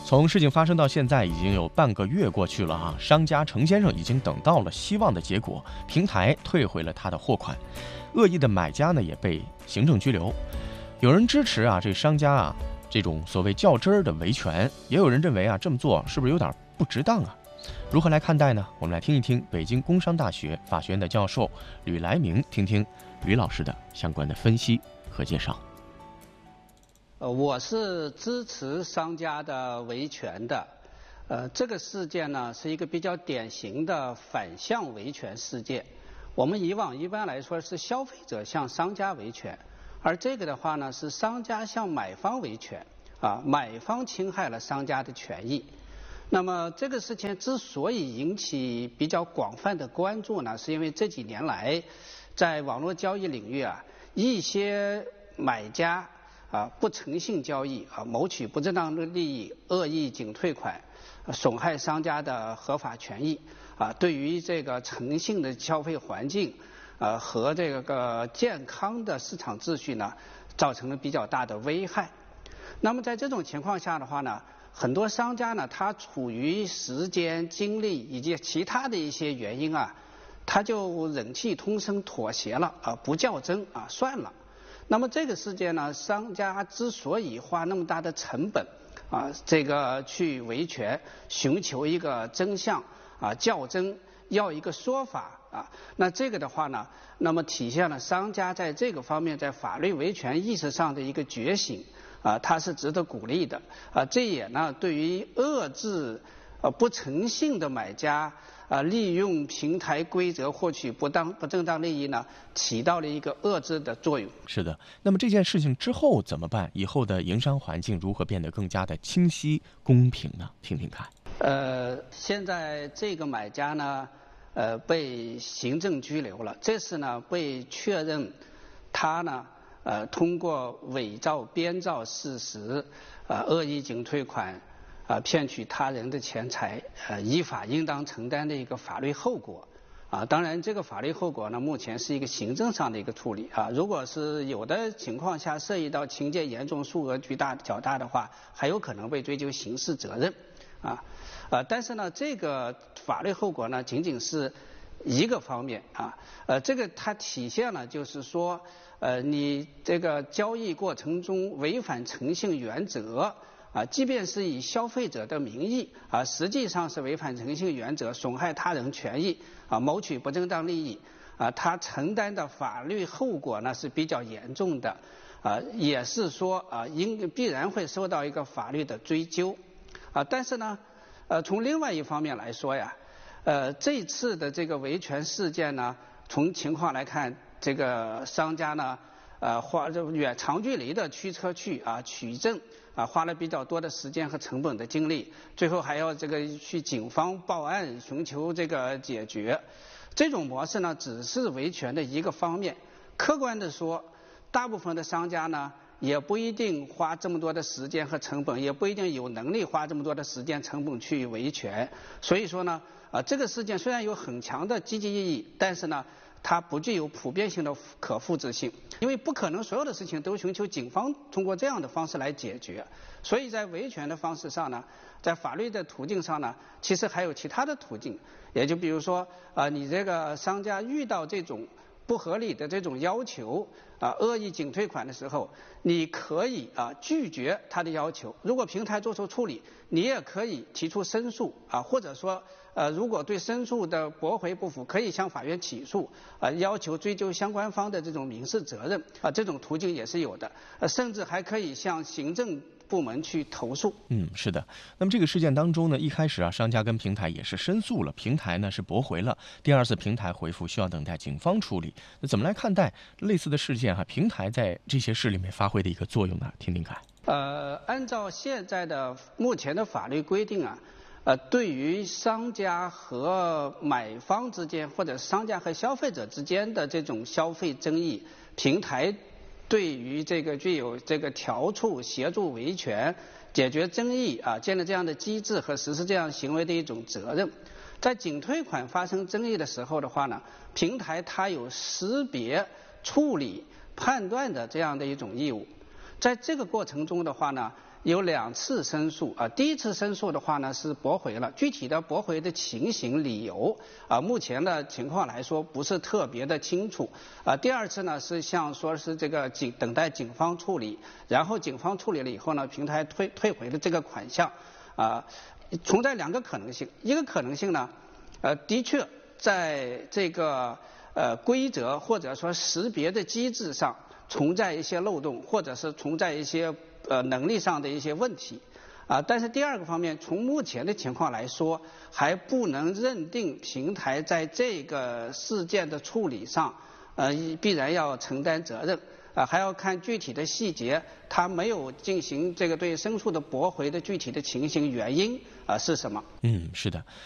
从事情发生到现在已经有半个月过去了啊，商家程先生已经等到了希望的结果，平台退回了他的货款，恶意的买家呢也被行政拘留。有人支持啊这商家啊这种所谓较真儿的维权，也有人认为啊这么做是不是有点不值当啊？如何来看待呢？我们来听一听北京工商大学法学院的教授吕来明，听听吕老师的相关的分析和介绍。 我是支持商家的维权的。这个事件呢是一个比较典型的反向维权事件。我们以往一般来说是消费者向商家维权，而这个的话呢是商家向买方维权，买方侵害了商家的权益。那么这个事情之所以引起比较广泛的关注呢，是因为这几年来在网络交易领域一些买家不诚信交易谋取不正当的利益，恶意仅退款，损害商家的合法权益对于这个诚信的消费环境和这个健康的市场秩序呢，造成了比较大的危害。那么在这种情况下的话呢，很多商家呢，他处于时间、精力以及其他的一些原因他就忍气吞声妥协了不较真算了。那么这个事件呢，商家之所以花那么大的成本这个去维权，寻求一个真相较真，要一个说法那这个的话呢，那么体现了商家在这个方面在法律维权意识上的一个觉醒它是值得鼓励的这也呢对于遏制不诚信的买家利用平台规则获取不正当利益呢，起到了一个遏制的作用。 是的，那么这件事情之后怎么办？以后的营商环境如何变得更加的清晰公平呢？听听看。 现在这个买家呢被行政拘留了，这次呢被确认他呢通过伪造编造事实恶意仅退款骗取他人的钱财依法应当承担的一个法律后果当然这个法律后果呢目前是一个行政上的一个处理如果是有的情况下涉及到情节严重、数额较大的话，还有可能被追究刑事责任但是呢这个法律后果呢仅仅是一个方面这个它体现了就是说你这个交易过程中违反诚信原则即便是以消费者的名义实际上是违反诚信原则，损害他人权益谋取不正当利益他承担的法律后果呢是比较严重的也是说必然会受到一个法律的追究但是呢从另外一方面来说呀这次的这个维权事件呢，从情况来看，这个商家呢花长距离的驱车去取证花了比较多的时间和成本的精力，最后还要这个去警方报案寻求这个解决。这种模式呢只是维权的一个方面，客观的说大部分的商家呢也不一定花这么多的时间和成本，也不一定有能力花这么多的时间成本去维权。所以说呢这个事件虽然有很强的积极意义，但是呢它不具有普遍性的可复制性，因为不可能所有的事情都寻求警方通过这样的方式来解决。所以在维权的方式上呢，在法律的途径上呢，其实还有其他的途径，也就比如说你这个商家遇到这种不合理的这种要求恶意仅退款的时候，你可以拒绝他的要求，如果平台做出处理，你也可以提出申诉或者说如果对申诉的驳回不服，可以向法院起诉要求追究相关方的这种民事责任这种途径也是有的甚至还可以向行政部门去投诉。 是的。那么这个事件当中呢，一开始商家跟平台也是申诉了，平台呢是驳回了，第二次平台回复需要等待警方处理。那怎么来看待类似的事件平台在这些事里面发挥的一个作用呢？听听看。 按照现在的目前的法律规定对于商家和买方之间或者商家和消费者之间的这种消费争议，平台对于这个具有这个调处、协助维权、解决争议建立这样的机制和实施这样行为的一种责任。在仅退款发生争议的时候的话呢，平台它有识别、处理、判断的这样的一种义务。在这个过程中的话呢， 有2次申诉啊，第一次申诉的话呢是驳回了，具体的驳回的情形理由啊，目前的情况来说不是特别的清楚啊。第2次呢是像说是这个等待警方处理，然后警方处理了以后呢，平台退回了这个款项啊，存在2个可能性，一个可能性呢，的确在这个规则或者说识别的机制上存在一些漏洞，或者是存在一些能力上的一些问题啊，但是第2个方面，从目前的情况来说，还不能认定平台在这个事件的处理上必然要承担责任啊，还要看具体的细节，他没有进行这个对申诉的驳回的具体的情形原因是什么？ 是的。